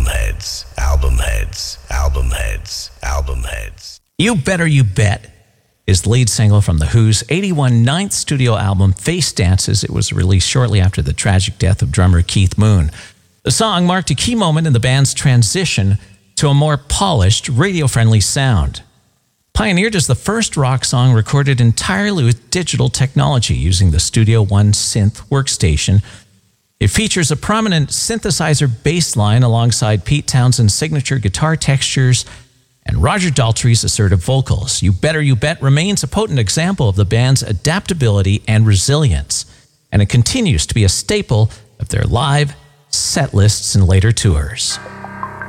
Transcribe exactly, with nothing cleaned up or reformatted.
Album heads, album heads, album heads, album heads. You Better You Bet is the lead single from The Who's eighty-one ninth studio album, Face Dances. It was released shortly after the tragic death of drummer Keith Moon. The song marked a key moment in the band's transition to a more polished, radio-friendly sound. Pioneered as the first rock song recorded entirely with digital technology using the Studio One synth workstation, it features a prominent synthesizer bass line alongside Pete Townshend's signature guitar textures and Roger Daltrey's assertive vocals. You Better You Bet remains a potent example of the band's adaptability and resilience, and it continues to be a staple of their live set lists and later tours.